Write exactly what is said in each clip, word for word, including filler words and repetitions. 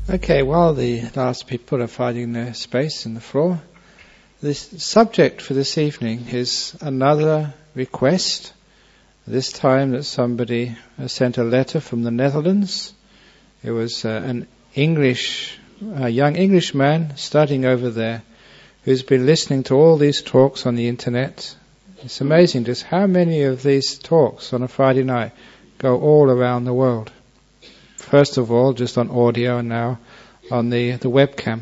Okay, while the last people are finding their space in the floor, this subject for this evening is another request. This time that somebody uh, sent a letter from the Netherlands. It was uh, an English, a young English man studying over there who's been listening to all these talks on the internet. It's amazing just how many of these talks on a Friday night go all around the world. First of all, just on audio, and now on the, the webcam.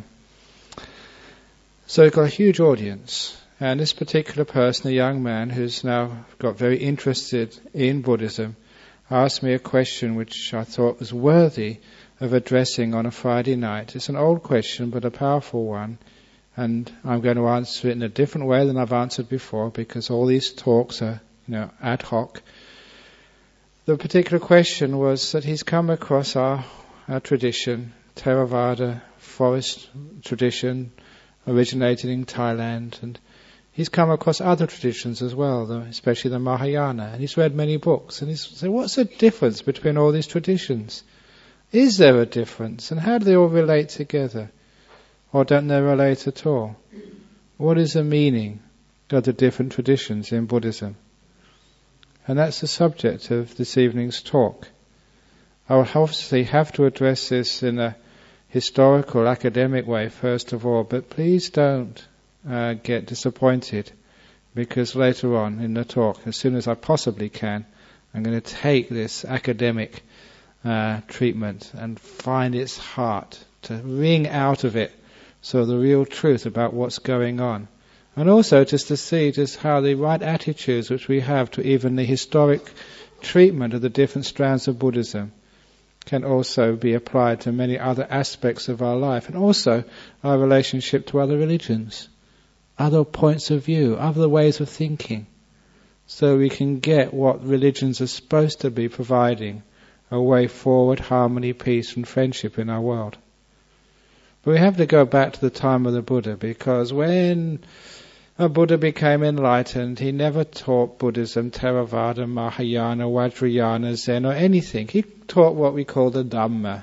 So we've got a huge audience. And this particular person, a young man who's now got very interested in Buddhism, asked me a question which I thought was worthy of addressing on a Friday night. It's an old question, but a powerful one. And I'm going to answer it in a different way than I've answered before, because all these talks are, you know, ad hoc. The particular question was that he's come across our, our tradition, Theravada forest tradition, originated in Thailand, and he's come across other traditions as well, especially the Mahayana, and he's read many books, and he's said, what's the difference between all these traditions? Is there a difference, and how do they all relate together? Or don't they relate at all? What is the meaning of the different traditions in Buddhism? And that's the subject of this evening's talk. I will obviously have to address this in a historical, academic way first of all, but please don't uh, get disappointed, because later on in the talk, as soon as I possibly can, I'm going to take this academic uh, treatment and find its heart, to wring out of it so the real truth about what's going on. And also just to see just how the right attitudes which we have to even the historic treatment of the different strands of Buddhism can also be applied to many other aspects of our life, and also our relationship to other religions, other points of view, other ways of thinking, so we can get what religions are supposed to be providing, a way forward, harmony, peace and friendship in our world. But we have to go back to the time of the Buddha, because when a Buddha became enlightened, he never taught Buddhism, Theravada, Mahayana, Vajrayana, Zen or anything. He taught what we call the Dhamma.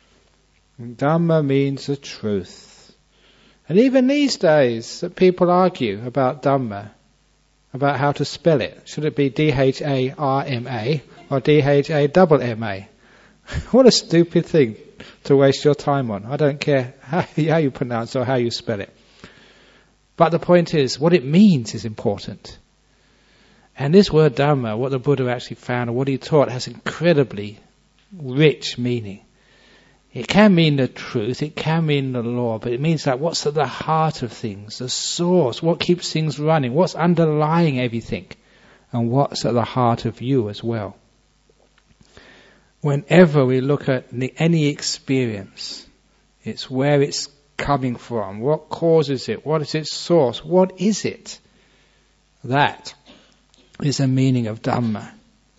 And Dhamma means the truth. And even these days, people argue about Dhamma, about how to spell it. Should it be D H A R M A or D H A M M A? What a stupid thing to waste your time on. I don't care how, how you pronounce or how you spell it. But the point is, what it means is important. And this word Dhamma, what the Buddha actually found, or what he taught, has incredibly rich meaning. It can mean the truth, it can mean the law, but it means like what's at the heart of things, the source, what keeps things running, what's underlying everything, and what's at the heart of you as well. Whenever we look at any experience, it's where it's coming from, what causes it, what is its source, what is it? That is the meaning of Dhamma.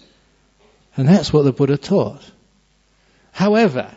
And that's what the Buddha taught. However,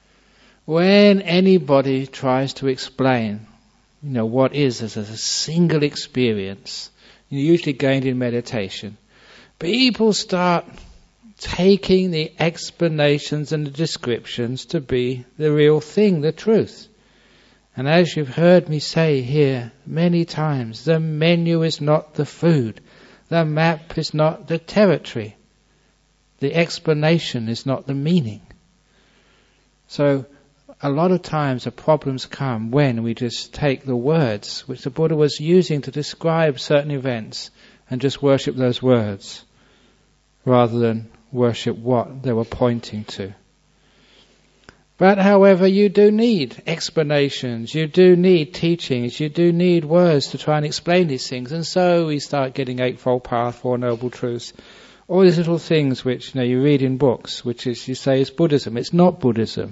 when anybody tries to explain, you know, what is as a single experience, usually gained in meditation, people start taking the explanations and the descriptions to be the real thing, the truth. And as you've heard me say here many times, the menu is not the food. The map is not the territory. The explanation is not the meaning. So a lot of times the problems come when we just take the words which the Buddha was using to describe certain events and just worship those words rather than worship what they were pointing to. But however, you do need explanations, you do need teachings, you do need words to try and explain these things. And so we start getting Eightfold Path, Four Noble Truths, all these little things which, you know, you read in books, which is, you say is Buddhism. It's not Buddhism.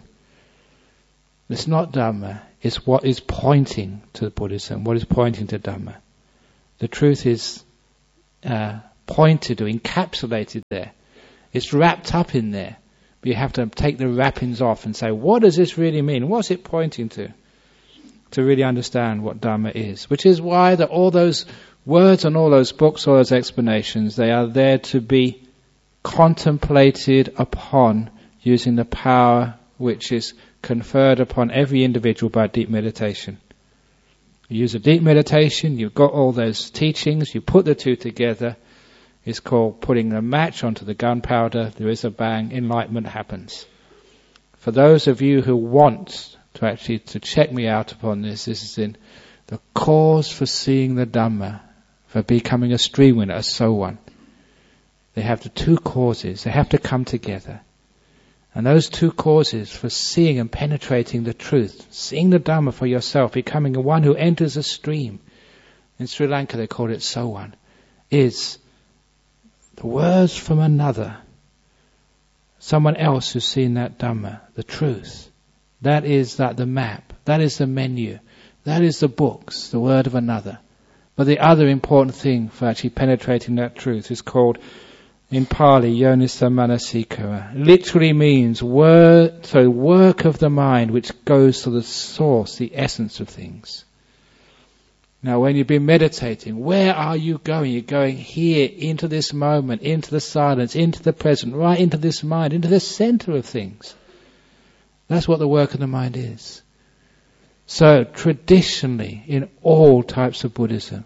It's not Dhamma. It's what is pointing to Buddhism, what is pointing to Dhamma. The truth is uh, pointed or encapsulated there. It's wrapped up in there. You have to take the wrappings off and say, what does this really mean? What's it pointing to? To really understand what Dhamma is. Which is why the, all those words and all those books, all those explanations, they are there to be contemplated upon using the power which is conferred upon every individual by deep meditation. You use a deep meditation, you've got all those teachings, you put the two together. It's called putting a match onto the gunpowder. There is a bang, enlightenment happens. For those of you who want to actually to check me out upon this, this is in the cause for seeing the Dhamma, for becoming a stream winner, a so one. They have the two causes, they have to come together. And those two causes for seeing and penetrating the truth, seeing the Dhamma for yourself, becoming the one who enters a stream, in Sri Lanka they call it so one, is the words from another, someone else who's seen that Dhamma, the truth. That is that the map, that is the menu, that is the books, the word of another. But the other important thing for actually penetrating that truth is called, in Pali, Yoniso Manasikara. Literally means word, so work of the mind which goes to the source, the essence of things. Now when you've been meditating, where are you going? You're going here, into this moment, into the silence, into the present, right into this mind, into the center of things. That's what the work of the mind is. So traditionally, in all types of Buddhism,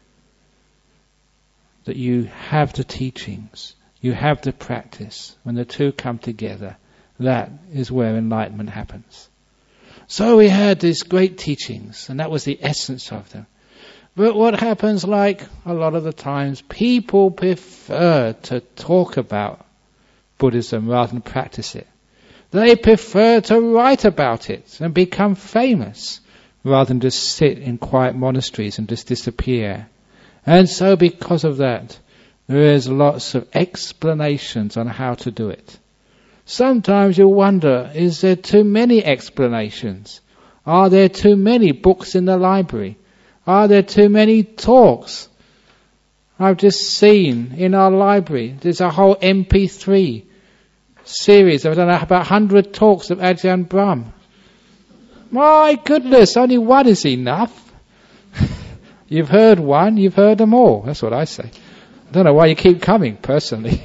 that you have the teachings, you have the practice. When the two come together, that is where enlightenment happens. So we had these great teachings, and that was the essence of them. But what happens, like a lot of the times, people prefer to talk about Buddhism rather than practice it. They prefer to write about it and become famous rather than just sit in quiet monasteries and just disappear. And so because of that, there is lots of explanations on how to do it. Sometimes you wonder, is there too many explanations? Are there too many books in the library? Are there too many talks? I've just seen in our library, there's a whole M P three series of, I don't know, about one hundred talks of Ajahn Brahm. My goodness, only one is enough. You've heard one, you've heard them all. That's what I say. I don't know why you keep coming, personally.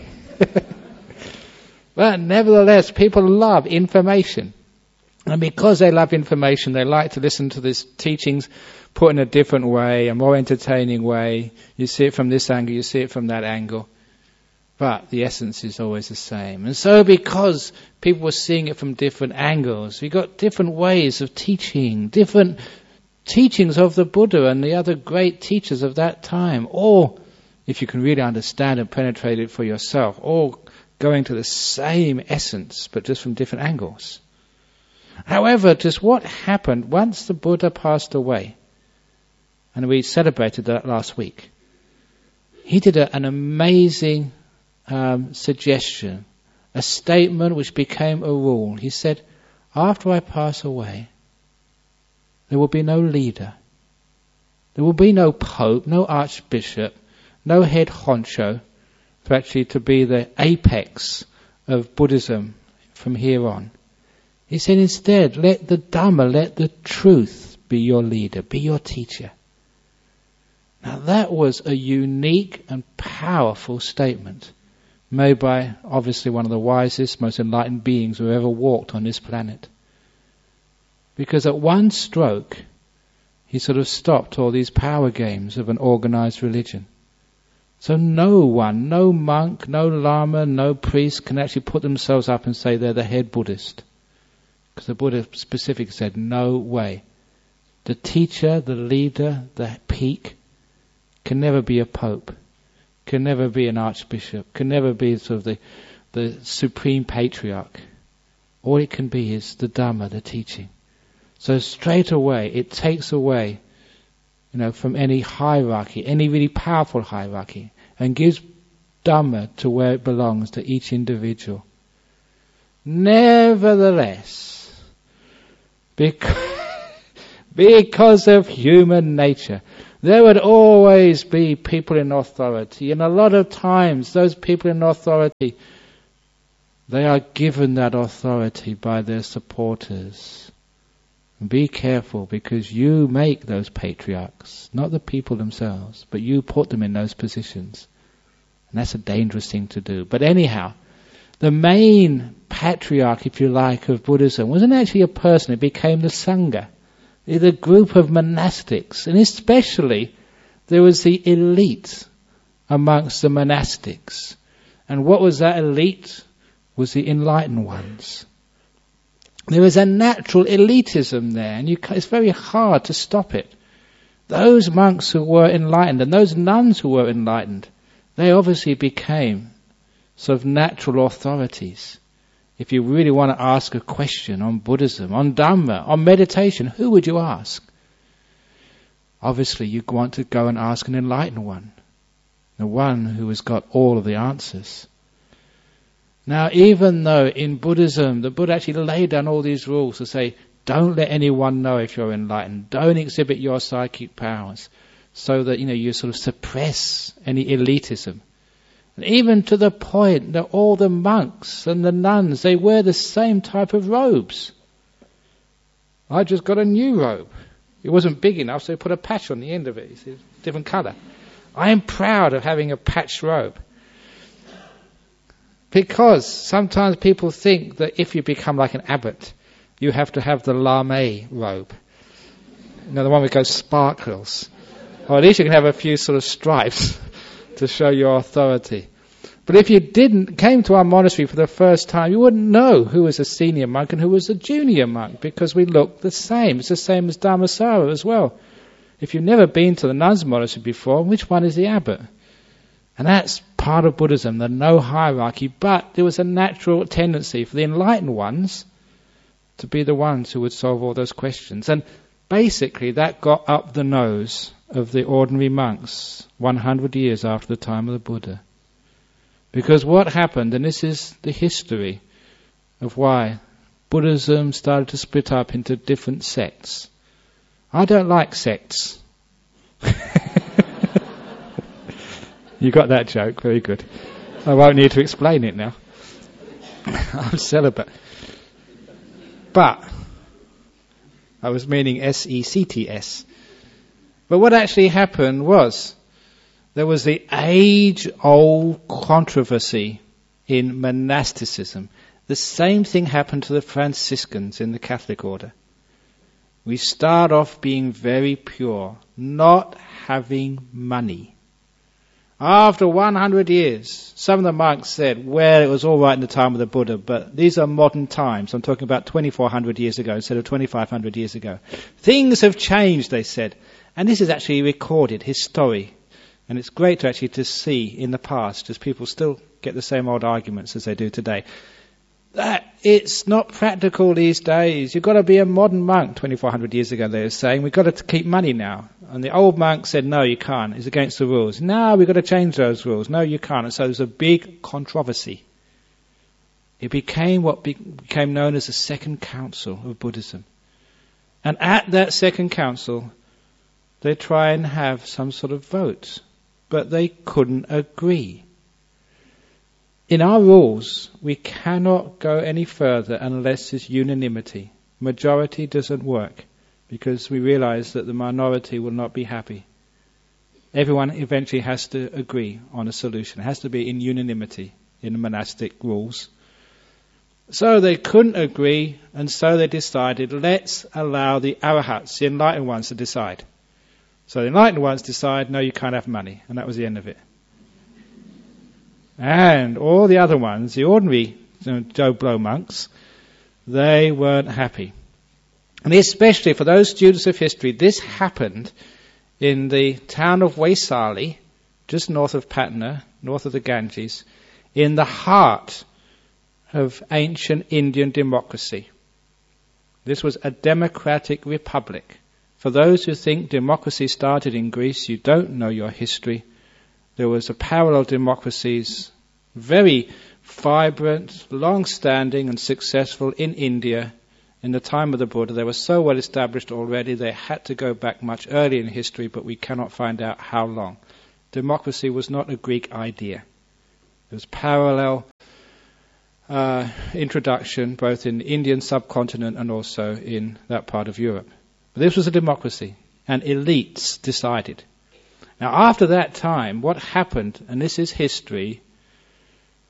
But nevertheless, people love information. And because they love information, they like to listen to these teachings put in a different way, a more entertaining way. You see it from this angle, you see it from that angle. But the essence is always the same. And so because people were seeing it from different angles, we got different ways of teaching, different teachings of the Buddha and the other great teachers of that time, all, if you can really understand and penetrate it for yourself, all going to the same essence, but just from different angles. However, just what happened once the Buddha passed away, and we celebrated that last week, he did a, an amazing um, suggestion, a statement which became a rule. He said, after I pass away, there will be no leader. There will be no pope, no archbishop, no head honcho to actually to be the apex of Buddhism from here on. He said instead, let the Dhamma, let the truth be your leader, be your teacher. Now that was a unique and powerful statement made by obviously one of the wisest, most enlightened beings who ever walked on this planet. Because at one stroke, he sort of stopped all these power games of an organized religion. So no one, no monk, no lama, no priest can actually put themselves up and say they're the head Buddhist. Because the Buddha specifically said, no way. The teacher, the leader, the peak can never be a pope, can never be an archbishop, can never be sort of the, the supreme patriarch. All it can be is the Dhamma, the teaching. So straight away, it takes away, you know, from any hierarchy, any really powerful hierarchy, and gives Dhamma to where it belongs, to each individual. Nevertheless, because, because of human nature, there would always be people in authority, and a lot of times those people in authority, they are given that authority by their supporters. And be careful, because you make those patriarchs, not the people themselves, but you put them in those positions. And that's a dangerous thing to do. But anyhow, the main patriarch, if you like, of Buddhism wasn't actually a person. It became the Sangha, the group of monastics. And especially, there was the elite amongst the monastics. And what was that elite? Was the enlightened ones. There was a natural elitism there, and you, it's very hard to stop it. Those monks who were enlightened, and those nuns who were enlightened, they obviously became sort of natural authorities. If you really want to ask a question on Buddhism, on Dhamma, on meditation, who would you ask? Obviously you want to go and ask an enlightened one, the one who has got all of the answers. Now, even though in Buddhism, the Buddha actually laid down all these rules to say, don't let anyone know if you're enlightened, don't exhibit your psychic powers, so that, you know, you sort of suppress any elitism. And even to the point that all the monks and the nuns, they wear the same type of robes. I just got a new robe. It wasn't big enough, so they put a patch on the end of it. It's a different colour. I am proud of having a patched robe. Because sometimes people think that if you become like an abbot, you have to have the lame robe. You know, the one with those sparkles. Or at least you can have a few sort of stripes to show your authority. But if you didn't, came to our monastery for the first time, you wouldn't know who was a senior monk and who was a junior monk, because we look the same. It's the same as Dhammasara as well. If you've never been to the nuns' monastery before, which one is the abbot? And that's part of Buddhism, the no hierarchy, but there was a natural tendency for the enlightened ones to be the ones who would solve all those questions. And basically that got up the nose of the ordinary monks one hundred years after the time of the Buddha. Because what happened, and this is the history of why Buddhism started to split up into different sects. I don't like sects. You got that joke, very good. I won't need to explain it now. I'm celibate. But, I was meaning S E C T S. But what actually happened was, there was the age-old controversy in monasticism. The same thing happened to the Franciscans in the Catholic order. We start off being very pure, not having money. After one hundred years, some of the monks said, well, it was all right in the time of the Buddha, but these are modern times. I'm talking about twenty-four hundred years ago instead of twenty-five hundred years ago. Things have changed, they said. And this is actually recorded, his story. And it's great to actually to see in the past, as people still get the same old arguments as they do today, that it's not practical these days. You've got to be a modern monk. twenty-four hundred years ago they were saying, we've got to keep money now. And the old monk said, no, you can't. It's against the rules. Now we've got to change those rules. No, you can't. And so there's a big controversy. It became what be- became known as the Second Council of Buddhism. And at that Second Council, they try and have some sort of vote. But they couldn't agree. In our rules, we cannot go any further unless there's unanimity. Majority doesn't work, because we realize that the minority will not be happy. Everyone eventually has to agree on a solution. It has to be in unanimity in the monastic rules. So they couldn't agree, and so they decided, let's allow the arahats, the enlightened ones, to decide. So the enlightened ones decide, no, you can't have money. And that was the end of it. And all the other ones, the ordinary you know, Joe Blow monks, they weren't happy. And especially for those students of history, this happened in the town of Vaisali, just north of Patna, north of the Ganges, in the heart of ancient Indian democracy. This was a democratic republic. For those who think democracy started in Greece, you don't know your history. There was a parallel democracies, very vibrant, long-standing and successful in India in the time of the Buddha. They were so well established already, they had to go back much earlier in history, but we cannot find out how long. Democracy was not a Greek idea. There was parallel uh, introduction both in the Indian subcontinent and also in that part of Europe. But this was a democracy, and elites decided. Now after that time, what happened, and this is history,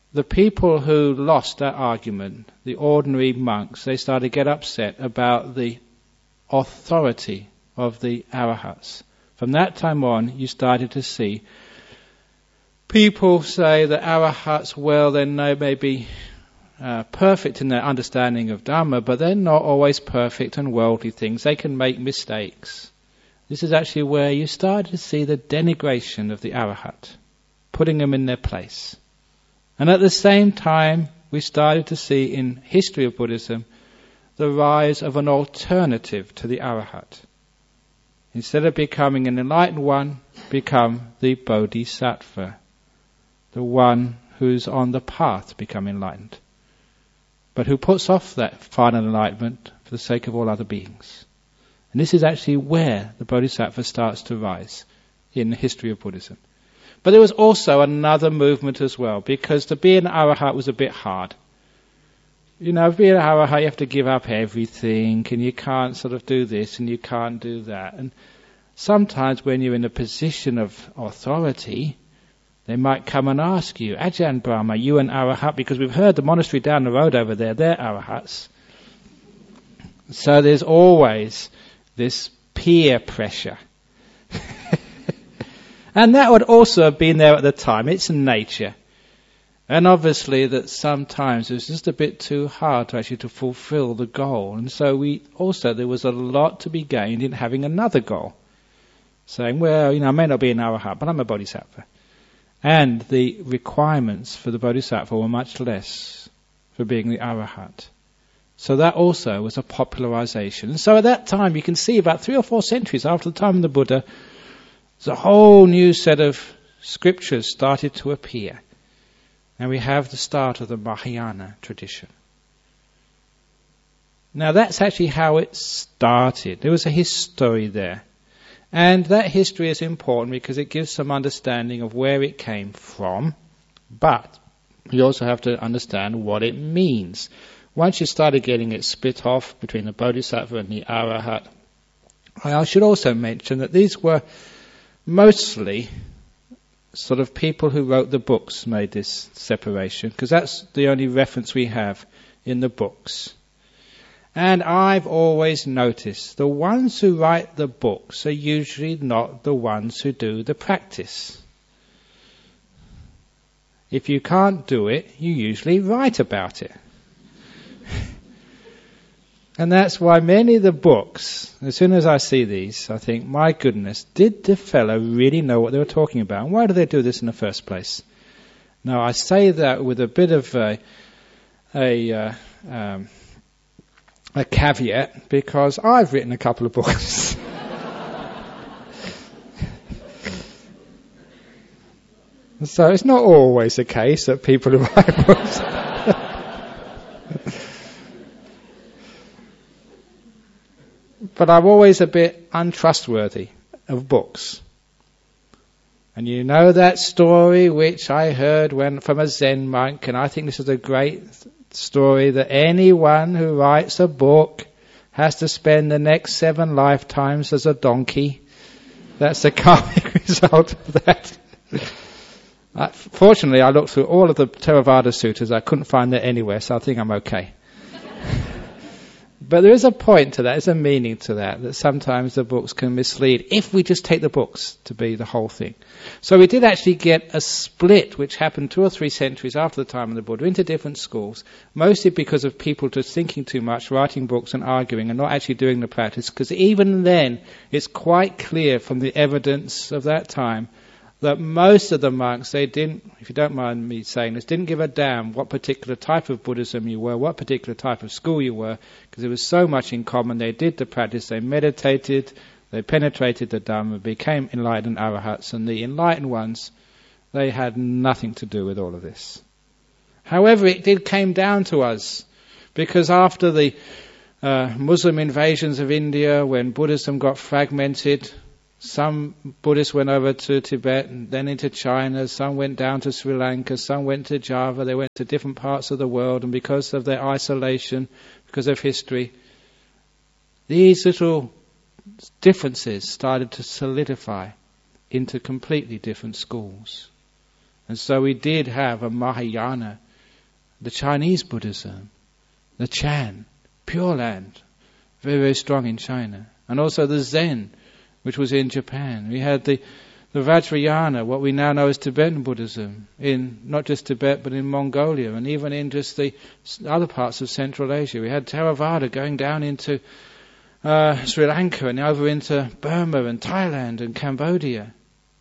the people who lost that argument, the ordinary monks, they started to get upset about the authority of the arahats. From that time on, you started to see people say that arahats, well, they may be uh, perfect in their understanding of Dhamma, but they're not always perfect in worldly things. They can make mistakes. This is actually where you started to see the denigration of the arahat, putting them in their place. And at the same time, we started to see in history of Buddhism the rise of an alternative to the arahat. Instead of becoming an enlightened one, become the bodhisattva, the one who's on the path to become enlightened, but who puts off that final enlightenment for the sake of all other beings. And this is actually where the bodhisattva starts to rise in the history of Buddhism. But there was also another movement as well, because to be an arahat was a bit hard. You know, to be an arahat, you have to give up everything, and you can't sort of do this, and you can't do that. And sometimes when you're in a position of authority, they might come and ask you, Ajahn Brahma, you an arahat? Because we've heard the monastery down the road over there, they're arahats. So there's always this peer pressure. And that would also have been there at the time. It's nature. And obviously that sometimes it was just a bit too hard to actually to fulfill the goal. And so we also, there was a lot to be gained in having another goal. Saying, well, you know, I may not be an arahat, but I'm a bodhisattva. And the requirements for the bodhisattva were much less for being the arahat. So that also was a popularization. And so at that time, you can see about three or four centuries after the time of the Buddha, there's a whole new set of scriptures started to appear. And we have the start of the Mahayana tradition. Now that's actually how it started. There was a history there. And that history is important because it gives some understanding of where it came from. But you also have to understand what it means. Once you started getting it split off between the Bodhisattva and the Arahat, I should also mention that these were mostly sort of people who wrote the books made this separation, because that's the only reference we have in the books. And I've always noticed the ones who write the books are usually not the ones who do the practice. If you can't do it, you usually write about it. And that's why many of the books, as soon as I see these, I think, my goodness, did the fellow really know what they were talking about? And why did they do this in the first place? Now, I say that with a bit of a, a, uh, um, a caveat, because I've written a couple of books. So it's not always the case that people who write books... But I'm always a bit untrustworthy of books. And you know that story which I heard when from a Zen monk, and I think this is a great story, that anyone who writes a book has to spend the next seven lifetimes as a donkey. That's the karmic result of that. uh, fortunately, I looked through all of the Theravada sutras. I couldn't find that anywhere, so I think I'm okay. But there is a point to that, there's a meaning to that, that sometimes the books can mislead if we just take the books to be the whole thing. So we did actually get a split which happened two or three centuries after the time of the Buddha into different schools, mostly because of people just thinking too much, writing books and arguing and not actually doing the practice, because even then it's quite clear from the evidence of that time that most of the monks, they didn't, if you don't mind me saying this, didn't give a damn what particular type of Buddhism you were, what particular type of school you were, because there was so much in common. They did the practice, they meditated, they penetrated the Dhamma, became enlightened arahats, and the enlightened ones, they had nothing to do with all of this. However, it did came down to us, because after the uh, Muslim invasions of India, when Buddhism got fragmented, some Buddhists went over to Tibet and then into China, some went down to Sri Lanka, some went to Java, they went to different parts of the world, and because of their isolation, because of history, these little differences started to solidify into completely different schools. And so we did have a Mahayana, the Chinese Buddhism, the Chan, Pure Land, very, very strong in China. And also the Zen, which was in Japan. We had the, the Vajrayana, what we now know as Tibetan Buddhism, in not just Tibet but in Mongolia and even in just the other parts of Central Asia. We had Theravada going down into uh, Sri Lanka and over into Burma and Thailand and Cambodia.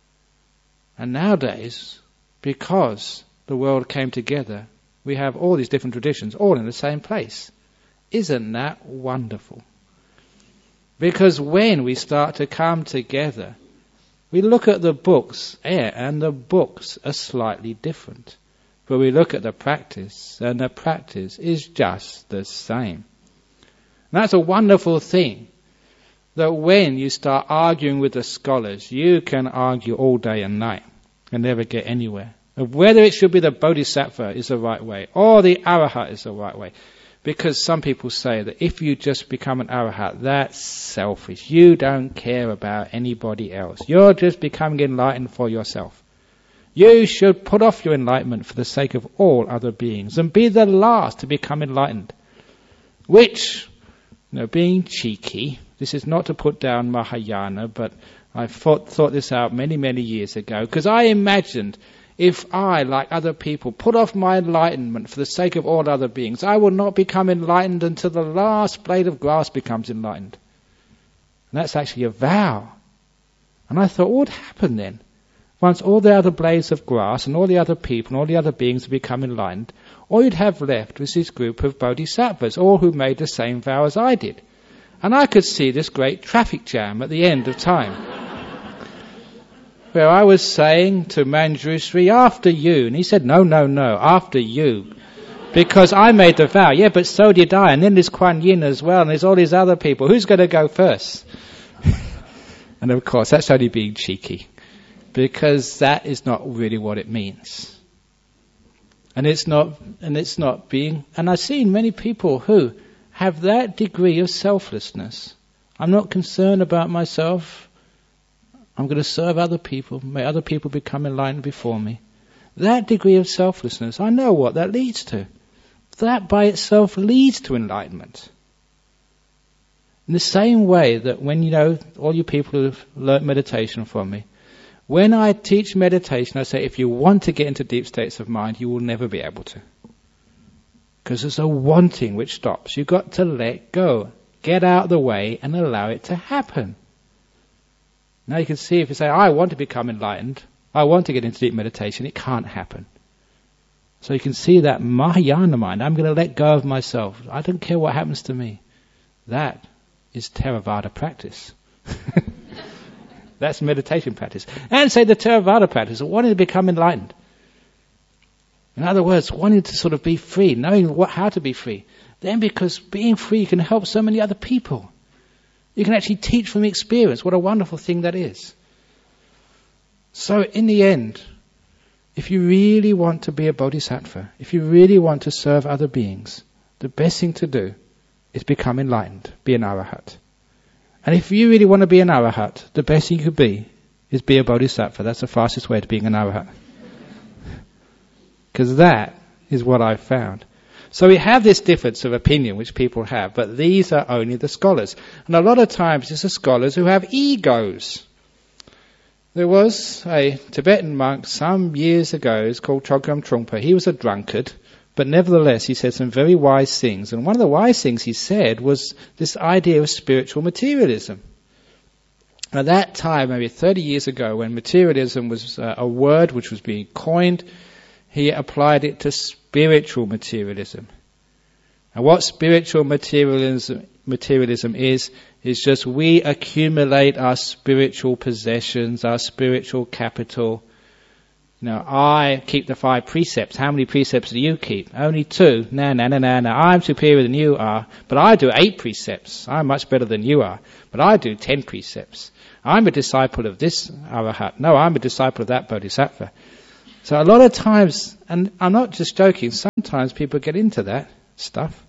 And nowadays, because the world came together, we have all these different traditions all in the same place. Isn't that wonderful? Because when we start to come together, we look at the books, yeah, and the books are slightly different. But we look at the practice, and the practice is just the same. And that's a wonderful thing, that when you start arguing with the scholars, you can argue all day and night and never get anywhere. Of whether it should be the Bodhisattva is the right way, or the Arahat is the right way. Because some people say that if you just become an Arahat, that's selfish. You don't care about anybody else. You're just becoming enlightened for yourself. You should put off your enlightenment for the sake of all other beings and be the last to become enlightened. Which, you know, being cheeky, this is not to put down Mahayana, but I thought, thought this out many, many years ago, because I imagined if I, like other people, put off my enlightenment for the sake of all other beings, I will not become enlightened until the last blade of grass becomes enlightened. And that's actually a vow. And I thought, what would happen then? Once all the other blades of grass and all the other people and all the other beings have become enlightened, all you'd have left was this group of bodhisattvas, all who made the same vow as I did. And I could see this great traffic jam at the end of time. Where I was saying to Manjushri, after you. And he said, no, no, no, after you. Because I made the vow. Yeah, but so did I. And then there's Kuan Yin as well. And there's all these other people. Who's going to go first? And of course, that's only being cheeky. Because that is not really what it means. And it's not, and it's not being, and I've seen many people who have that degree of selflessness. I'm not concerned about myself. I'm going to serve other people. May other people become enlightened before me. That degree of selflessness, I know what that leads to. That by itself leads to enlightenment. In the same way that when, you know, all you people who have learnt meditation from me, when I teach meditation, I say, if you want to get into deep states of mind, you will never be able to. Because there's a wanting which stops. You've got to let go. Get out of the way and allow it to happen. Now you can see if you say, I want to become enlightened, I want to get into deep meditation, it can't happen. So you can see that Mahayana mind, I'm going to let go of myself. I don't care what happens to me. That is Theravada practice. That's meditation practice. And say the Theravada practice, wanting to become enlightened. In other words, wanting to sort of be free, knowing what, how to be free. Then because being free can help so many other people. You can actually teach from experience. What a wonderful thing that is. So in the end, if you really want to be a bodhisattva, if you really want to serve other beings, the best thing to do is become enlightened, be an arahat. And if you really want to be an arahat, the best thing you could be is be a bodhisattva. That's the fastest way to being an arahat. Because that is what I've found. So we have this difference of opinion which people have, but these are only the scholars. And a lot of times it's the scholars who have egos. There was a Tibetan monk some years ago called Chogyam Trungpa. He was a drunkard, but nevertheless he said some very wise things. And one of the wise things he said was this idea of spiritual materialism. At that time, maybe thirty years ago, when materialism was uh, a word which was being coined, he applied it to spiritual materialism. And what spiritual materialism, materialism is, is just we accumulate our spiritual possessions, our spiritual capital. You know, I keep the five precepts. How many precepts do you keep? Only two. No, no, no, no, no. I'm superior than you are. But I do eight precepts. I'm much better than you are. But I do ten precepts. I'm a disciple of this arahat. No, I'm a disciple of that bodhisattva. So a lot of times, and I'm not just joking, sometimes people get into that stuff.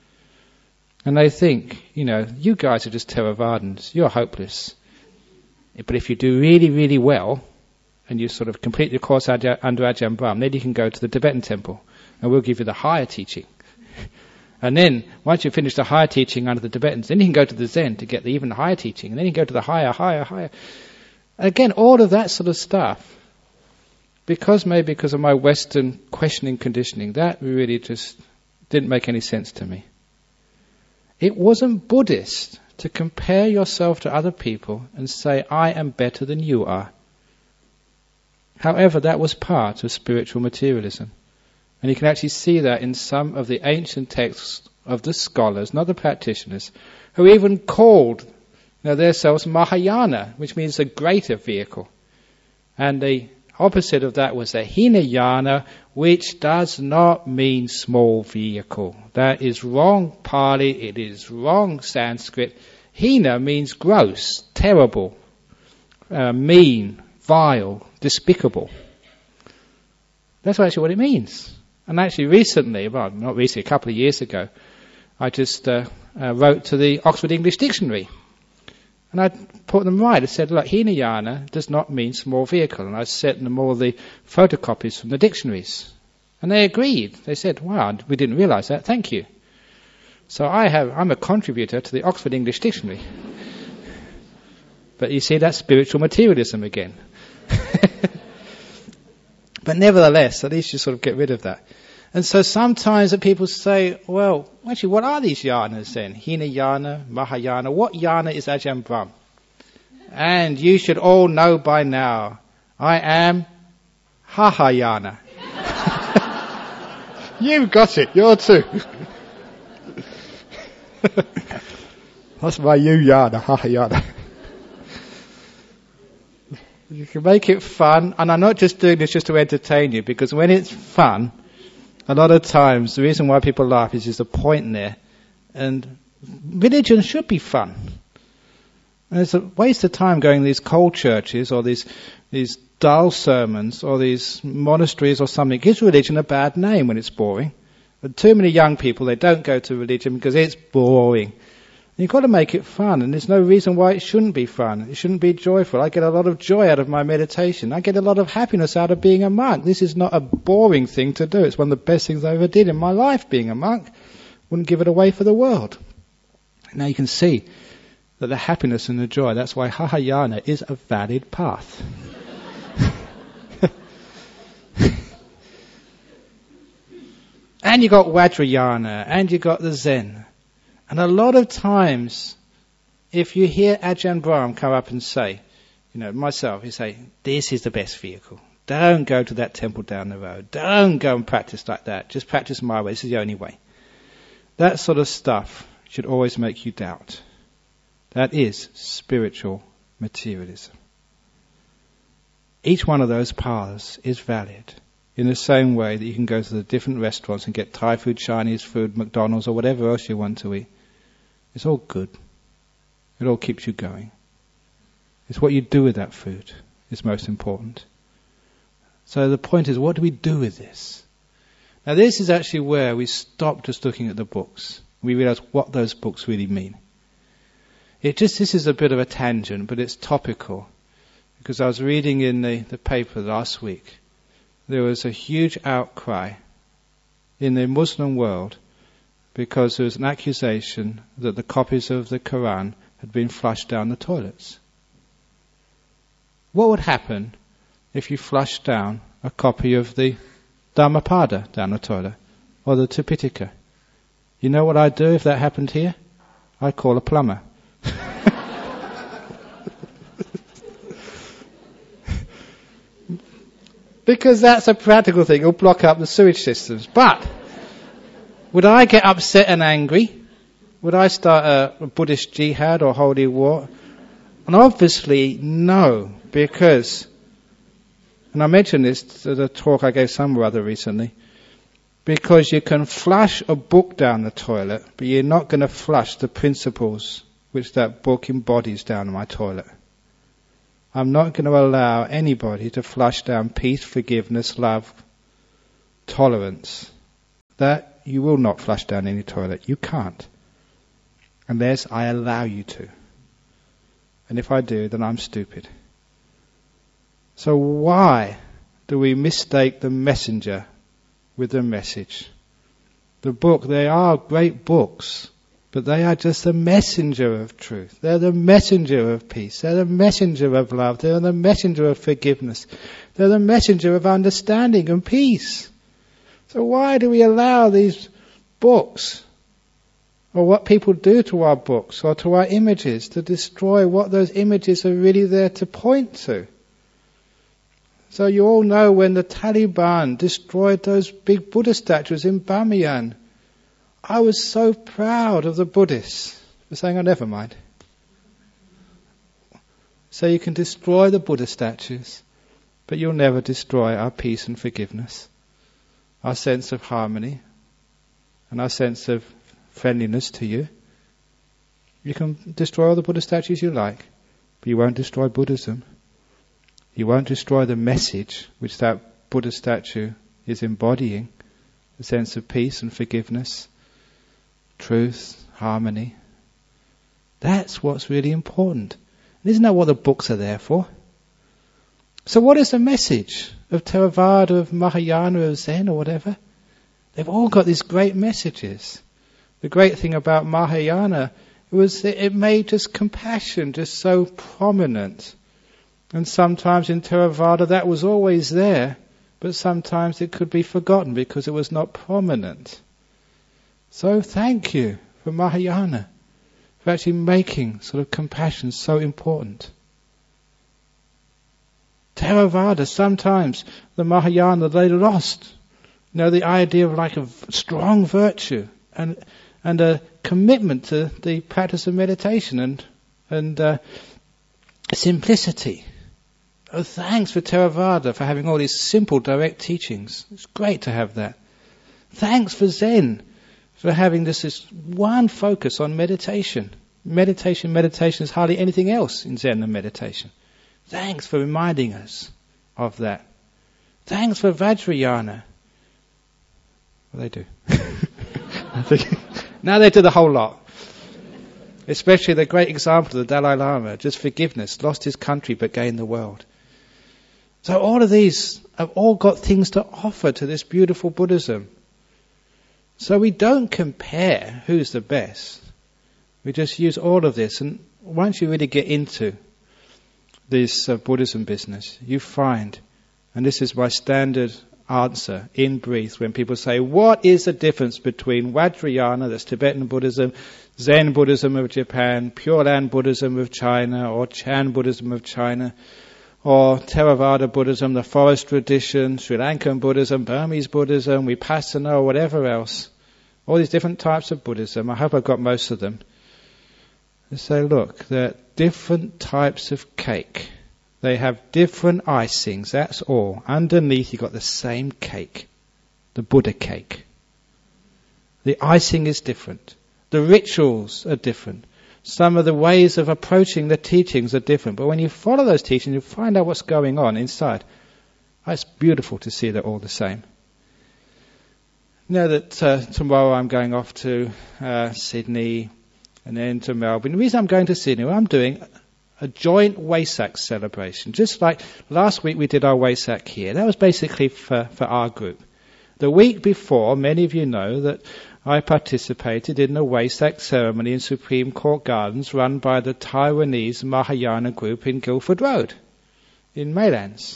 And they think, you know, you guys are just Theravadins, you're hopeless. But if you do really, really well, and you sort of complete your course under Ajahn Brahm, then you can go to the Tibetan temple, and we'll give you the higher teaching. And then, once you finish the higher teaching under the Tibetans, then you can go to the Zen to get the even higher teaching, and then you can go to the higher, higher, higher. Again, all of that sort of stuff, because maybe because of my Western questioning conditioning, that really just didn't make any sense to me. It wasn't Buddhist to compare yourself to other people and say, I am better than you are. However, that was part of spiritual materialism. And you can actually see that in some of the ancient texts of the scholars, not the practitioners, who even called you know, themselves Mahayana, which means a greater vehicle. And the opposite of that was the Hinayana, which does not mean small vehicle. That is wrong Pali, it is wrong Sanskrit. Hina means gross, terrible, uh, mean, vile, despicable. That's actually what it means. And actually recently, well not recently, a couple of years ago, I just uh, uh, wrote to the Oxford English Dictionary. And I put them right. I said, look, Hinayana does not mean small vehicle. And I sent them all the photocopies from the dictionaries. And they agreed. They said, wow, we didn't realize that. Thank you. So I have, I'm a contributor to the Oxford English Dictionary. But you see, that's spiritual materialism again. But nevertheless, at least you sort of get rid of that. And so sometimes that people say, well, actually, what are these yanas then? Hinayana, Mahayana. What yana is Ajahn Brahm? And you should all know by now, I am Hahayana. You've got it, you're too. That's my you yana, Hahayana. You can make it fun, and I'm not just doing this just to entertain you, because when it's fun, a lot of times the reason why people laugh is there's a point in there, and religion should be fun. And it's a waste of time going to these cold churches or these these dull sermons or these monasteries or something. It gives religion a bad name when it's boring. But too many young people, they don't go to religion because it's boring. You've got to make it fun, and there's no reason why it shouldn't be fun. It shouldn't be joyful. I get a lot of joy out of my meditation. I get a lot of happiness out of being a monk. This is not a boring thing to do. It's one of the best things I ever did in my life, being a monk. Wouldn't give it away for the world. Now you can see that the happiness and the joy, that's why Hahayana is a valid path. And you got Vajrayana, and you got the Zen. And a lot of times, if you hear Ajahn Brahm come up and say, you know, myself, you say, this is the best vehicle. Don't go to that temple down the road. Don't go and practice like that. Just practice my way. This is the only way. That sort of stuff should always make you doubt. That is spiritual materialism. Each one of those paths is valid. In the same way that you can go to the different restaurants and get Thai food, Chinese food, McDonald's or whatever else you want to eat. It's all good. It all keeps you going. It's what you do with that food is most important. So the point is, what do we do with this? Now this is actually where we stop just looking at the books. We realize what those books really mean. It just, this is a bit of a tangent, but it's topical. Because I was reading in the, the paper last week, there was a huge outcry in the Muslim world because there was an accusation that the copies of the Quran had been flushed down the toilets. What would happen if you flushed down a copy of the Dhammapada down the toilet, or the Tipitaka? You know what I'd do if that happened here? I'd call a plumber. Because that's a practical thing. It'll block up the sewage systems. But would I get upset and angry? Would I start a, a Buddhist jihad or holy war? And obviously, no. Because, and I mentioned this at a talk I gave somewhere other recently, because you can flush a book down the toilet, but you're not going to flush the principles which that book embodies down my toilet. I'm not going to allow anybody to flush down peace, forgiveness, love, tolerance. That you will not flush down any toilet. You can't. Unless I allow you to. And if I do, then I'm stupid. So why do we mistake the messenger with the message? The book, they are great books, but they are just the messenger of truth. They're the messenger of peace. They're the messenger of love. They're the messenger of forgiveness. They're the messenger of understanding and peace. So why do we allow these books, or what people do to our books or to our images, to destroy what those images are really there to point to? So you all know when the Taliban destroyed those big Buddha statues in Bamiyan, I was so proud of the Buddhists for saying, oh, never mind. So you can destroy the Buddha statues, but you'll never destroy our peace and forgiveness, our sense of harmony, and our sense of friendliness to you. You can destroy all the Buddha statues you like, but you won't destroy Buddhism. You won't destroy the message which that Buddha statue is embodying, the sense of peace and forgiveness, truth, harmony. That's what's really important. And isn't that what the books are there for? So what is the message of Theravada, of Mahayana, of Zen or whatever? They've all got these great messages. The great thing about Mahayana was that it made just compassion just so prominent. And sometimes in Theravada that was always there, but sometimes it could be forgotten because it was not prominent. So thank you for Mahayana, for actually making sort of compassion so important. Theravada, sometimes the Mahayana, they lost, you know, the idea of like a strong virtue and and a commitment to the practice of meditation and and uh, simplicity. Oh, thanks for Theravada for having all these simple, direct teachings. It's great to have that. Thanks for Zen for having this, this one focus on meditation. Meditation, meditation is hardly anything else in Zen than meditation. Thanks for reminding us of that. Thanks for Vajrayana. Well, they do. I think now they do the whole lot. Especially the great example of the Dalai Lama, just forgiveness, lost his country but gained the world. So all of these have all got things to offer to this beautiful Buddhism. So we don't compare who's the best. We just use all of this. And once you really get into this uh, Buddhism business, you find, and this is my standard answer in brief when people say, what is the difference between Vajrayana, that's Tibetan Buddhism, Zen Buddhism of Japan, Pure Land Buddhism of China, or Chan Buddhism of China, or Theravada Buddhism, the forest tradition, Sri Lankan Buddhism, Burmese Buddhism, Vipassana, or whatever else. All these different types of Buddhism. I hope I've got most of them. They say, look, they're different types of cake. They have different icings, that's all. Underneath you've got the same cake, the Buddha cake. The icing is different. The rituals are different. Some of the ways of approaching the teachings are different. But when you follow those teachings, you find out what's going on inside. Oh, it's beautiful to see they're all the same. You know that uh, tomorrow I'm going off to uh, Sydney and then to Melbourne. The reason I'm going to Sydney, well, I'm doing a joint Wesak celebration. Just like last week we did our Wesak here. That was basically for, for our group. The week before, many of you know that I participated in a Wesak ceremony in Supreme Court Gardens run by the Taiwanese Mahayana group in Guildford Road in Maylands.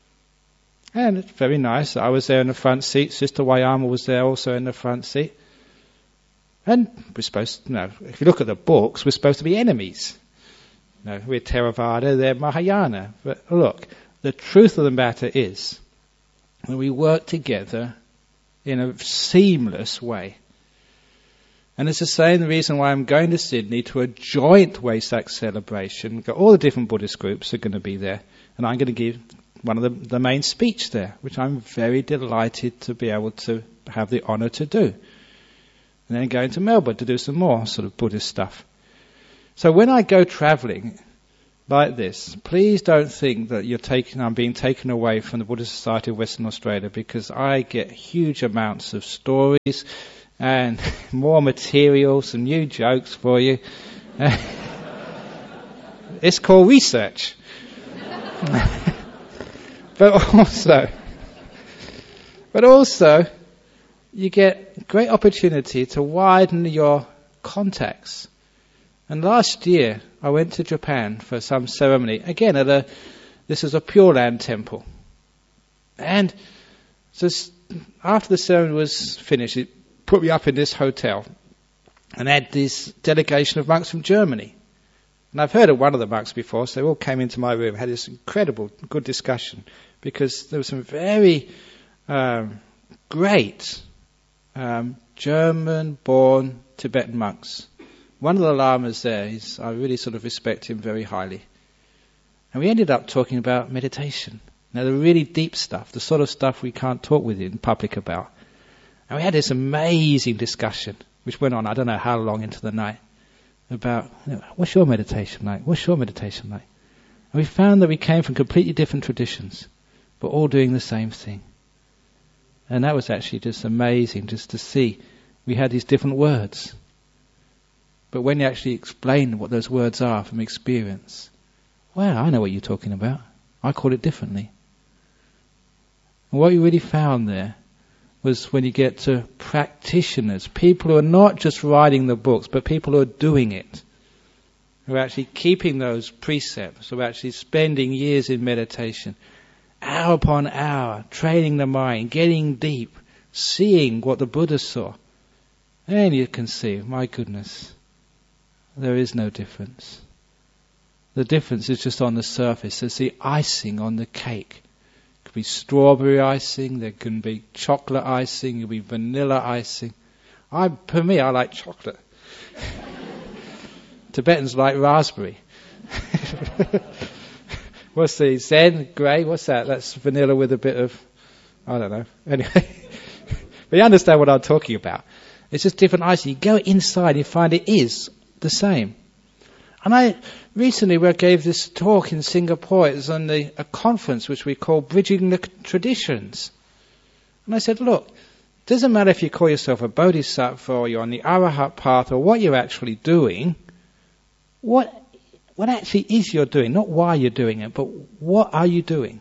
And it's very nice. I was there in the front seat. Sister Wayama was there also in the front seat. And we're supposed to, you know, if you look at the books, we're supposed to be enemies. You know, we're Theravada, they're Mahayana. But look, the truth of the matter is that we work together in a seamless way. And it's the same reason why I'm going to Sydney to a joint Wesak celebration. All the different Buddhist groups are going to be there. And I'm going to give one of the, the main speech there, which I'm very delighted to be able to have the honour to do. And then going to Melbourne to do some more sort of Buddhist stuff. So when I go travelling like this, please don't think that you're taking, I'm being taken away from the Buddhist Society of Western Australia, because I get huge amounts of stories and more material, some new jokes for you. It's called research. but also, but also, you get great opportunity to widen your contacts. And last year, I went to Japan for some ceremony. Again, at a, this is a Pure Land temple. And just after the ceremony was finished, it put me up in this hotel and had this delegation of monks from Germany. And I've heard of one of the monks before, so they all came into my room, had this incredible good discussion, because there were some very um, great um, German-born Tibetan monks. One of the lamas there, is, I really sort of respect him very highly. And we ended up talking about meditation. Now, the really deep stuff, the sort of stuff we can't talk with you in public about. And we had this amazing discussion, which went on, I don't know how long into the night, about, you know, what's your meditation like? What's your meditation like? And we found that we came from completely different traditions, but all doing the same thing. And that was actually just amazing, just to see. We had these different words. But when you actually explain what those words are from experience, well, I know what you're talking about. I call it differently. And what you really found there was when you get to practitioners, people who are not just writing the books, but people who are doing it, who are actually keeping those precepts, who are actually spending years in meditation, hour upon hour, training the mind, getting deep, seeing what the Buddha saw. And you can see, my goodness, there is no difference. The difference is just on the surface. There's the icing on the cake. It could be strawberry icing, there can be chocolate icing, it could be vanilla icing. I, for me, I like chocolate. Tibetans like raspberry. What's the Zen grey? What's that? That's vanilla with a bit of, I don't know. Anyway, but you understand what I'm talking about. It's just different icing. You go inside, you find it is the same. And I recently gave this talk in Singapore. It was on the, a conference which we call Bridging the Traditions. And I said, look, it doesn't matter if you call yourself a bodhisattva or you're on the Arahat path or what you're actually doing. What what actually is you're doing? Not why you're doing it, but what are you doing?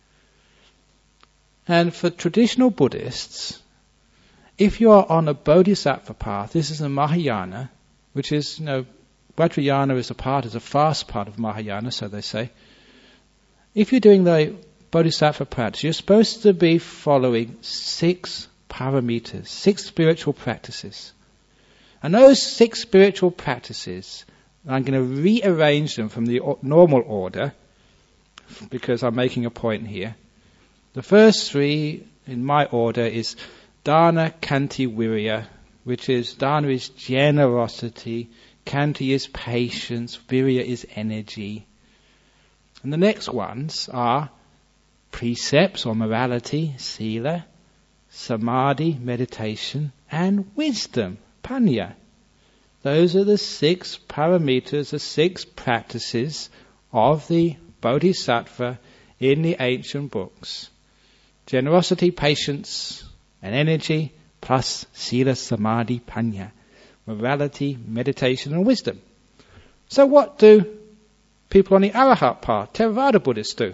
And for traditional Buddhists, if you are on a bodhisattva path, this is a Mahayana, which is, you know, Vajrayana is a part, is a fast part of Mahayana, so they say. If you're doing the bodhisattva practice, you're supposed to be following six paramitas, six spiritual practices. And those six spiritual practices, I'm going to rearrange them from the normal order, because I'm making a point here. The first three, in my order, is Dana, Kanti, Virya, which is, Dana is generosity, Kanti is patience, Virya is energy. And the next ones are precepts or morality, sila, samadhi, meditation, and wisdom, panya. Those are the six paramitas, the six practices of the bodhisattva in the ancient books. Generosity, patience, and energy, plus sila, samadhi, panya. Morality, meditation, and wisdom. So what do people on the Arahat path, Theravada Buddhists, do?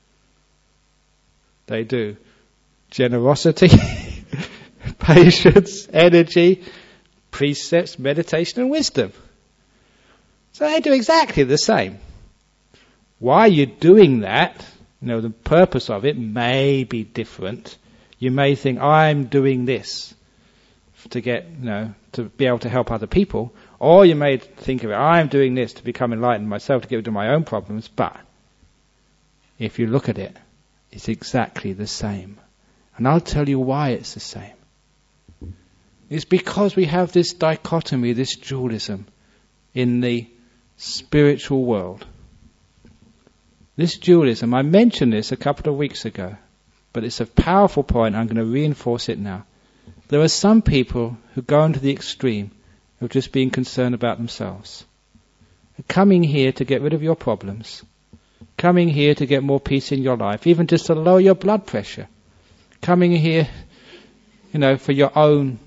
They do generosity, patience, energy, precepts, meditation, and wisdom. So they do exactly the same. Why you're doing that, you know, the purpose of it may be different. You may think, I'm doing this to get, you know, to be able to help other people. Or you may think of it, I'm doing this to become enlightened myself, to get rid of my own problems. But if you look at it, it's exactly the same. And I'll tell you why it's the same. It's because we have this dichotomy, this dualism in the spiritual world. This dualism, I mentioned this a couple of weeks ago, but it's a powerful point. I'm going to reinforce it now. There are some people who go into the extreme of just being concerned about themselves. Coming here to get rid of your problems. Coming here to get more peace in your life, even just to lower your blood pressure. Coming here, you know, for your own